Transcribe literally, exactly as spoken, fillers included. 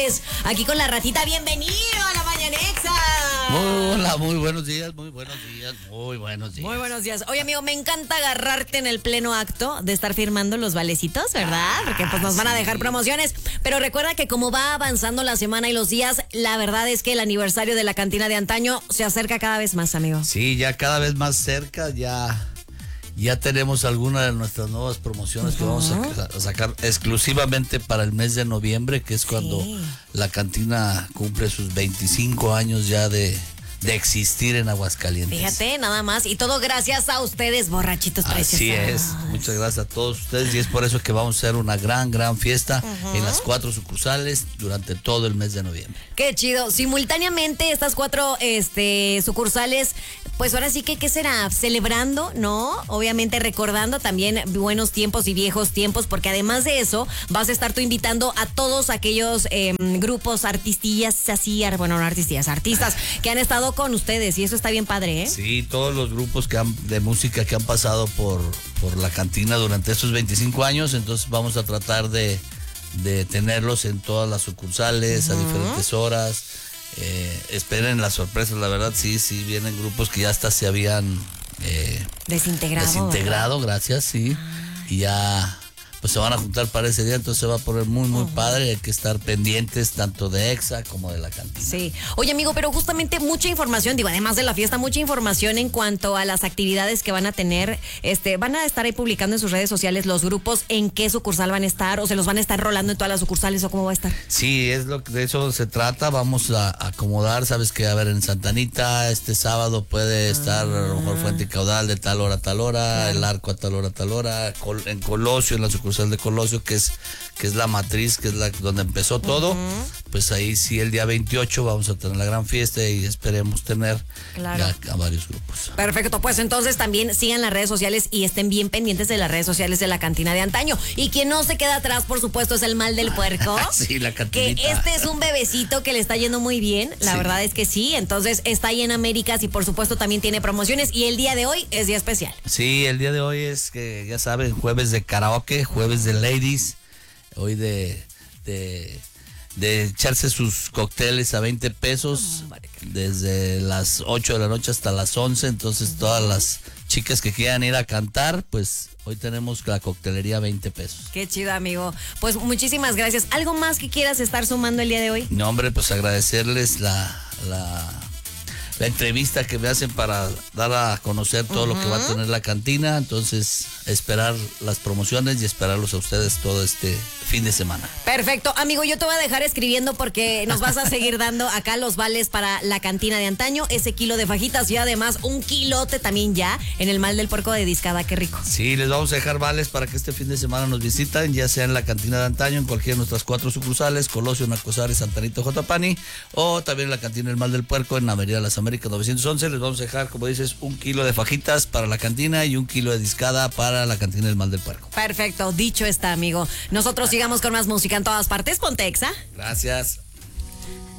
Aquí con la ratita, bienvenido a la Mañanexa. Muy, hola, muy buenos días, muy buenos días, muy buenos días. Muy buenos días. Oye, amigo, me encanta agarrarte en el pleno acto de estar firmando los valecitos, ¿verdad? Porque pues nos van a dejar promociones. Pero recuerda que como va avanzando la semana y los días, la verdad es que el aniversario de la cantina de antaño se acerca cada vez más, amigo. Sí, ya cada vez más cerca, ya... Ya tenemos algunas de nuestras nuevas promociones uh-huh. que vamos a, a sacar exclusivamente para el mes de noviembre, que es cuando sí. la cantina cumple sus veinticinco años ya de, de existir en Aguascalientes. Fíjate, nada más. Y todo gracias a ustedes, borrachitos preciosos. Así es. Muchas gracias a todos ustedes. Y es por eso que vamos a hacer una gran, gran fiesta uh-huh. en las cuatro sucursales durante todo el mes de noviembre. Qué chido. Simultáneamente, estas cuatro este, sucursales, pues ahora sí que, ¿qué será? Celebrando, ¿no? Obviamente recordando también buenos tiempos y viejos tiempos, porque además de eso, vas a estar tú invitando a todos aquellos eh, grupos, artistillas, así, bueno, no artistillas, artistas que han estado con ustedes, y eso está bien padre, ¿eh? Sí, todos los grupos que han, de música que han pasado por, por la cantina durante estos veinticinco años, entonces vamos a tratar de, de tenerlos en todas las sucursales, uh-huh. a diferentes horas. Eh, esperen las sorpresas, la verdad, sí, sí, vienen grupos que ya hasta se habían eh, desintegrado. Desintegrado, ¿verdad? Gracias, sí. Ah. Y ya pues se van a juntar para ese día, entonces se va a poner muy, muy uh-huh. padre. Hay que estar pendientes tanto de EXA como de la cantina. Sí. Oye, amigo, pero justamente mucha información, digo, además de la fiesta, mucha información en cuanto a las actividades que van a tener. Este, van a estar ahí publicando en sus redes sociales los grupos, en qué sucursal van a estar, o se los van a estar rolando en todas las sucursales, o cómo va a estar. Sí, es lo que de eso se trata. Vamos a acomodar, sabes que a ver, en Santa Anita este sábado puede ah. estar a lo mejor Fuente y Caudal de tal hora a tal hora, claro. El Arco a tal hora a tal hora, en Colosio, en la sucursal de Colosio, que es que es la matriz, que es la donde empezó todo, uh-huh. pues ahí sí el día veintiocho vamos a tener la gran fiesta y esperemos tener claro. ya a varios grupos. Perfecto, pues entonces también sigan las redes sociales y estén bien pendientes de las redes sociales de la cantina de antaño. Y quien no se queda atrás, por supuesto, es el Mal del Puerco. Sí, la cantinita. Que este es un bebecito que le está yendo muy bien, la sí. verdad es que sí, entonces está ahí en Américas y por supuesto también tiene promociones y el día de hoy es día especial. Sí, el día de hoy es que ya saben, jueves de karaoke, jueves de ladies, hoy de, de, de echarse sus cócteles a veinte pesos, oh, desde las ocho de la noche hasta las once, entonces uh-huh. todas las chicas que quieran ir a cantar, pues hoy tenemos la coctelería a veinte pesos. Qué chido, amigo. Pues muchísimas gracias. ¿Algo más que quieras estar sumando el día de hoy? No, hombre, pues agradecerles la... la la entrevista que me hacen para dar a conocer todo uh-huh. lo que va a tener la cantina, entonces esperar las promociones y esperarlos a ustedes todo este fin de semana. Perfecto, amigo, yo te voy a dejar escribiendo porque nos vas a seguir dando acá los vales para la cantina de antaño, ese kilo de fajitas y además un kilote también ya en el Mal del Puerco de Discada, qué rico. Sí, les vamos a dejar vales para que este fin de semana nos visiten, ya sea en la cantina de antaño, en cualquiera de nuestras cuatro sucursales, Colosio, Nacosari, Santa Anita, Jotapani, o también en la cantina del Mal del Puerco en Avenida Las Américas novecientos once. Les vamos a dejar, como dices, un kilo de fajitas para la cantina y un kilo de discada para la cantina del Mal del Puerco. Perfecto, dicho está, amigo. Nosotros sigamos con más música en todas partes. Ponte Exa. Gracias.